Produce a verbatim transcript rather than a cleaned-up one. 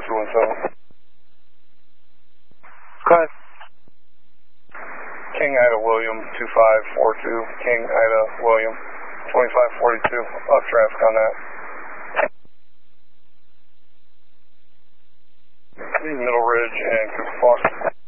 two one seven. Okay. King Ida William, two five four two. King Ida William, twenty-five forty-two. Up traffic on that. Middle Ridge and Cooper Foster.